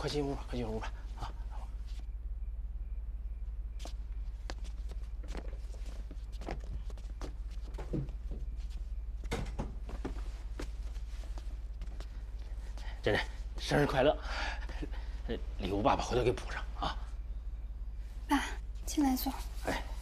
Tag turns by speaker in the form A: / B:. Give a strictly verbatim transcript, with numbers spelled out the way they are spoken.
A: 快进屋吧，快进屋吧。啊。珍珍，生日快乐！礼物爸爸回头给补上啊。
B: 爸，进来坐。
A: 哎。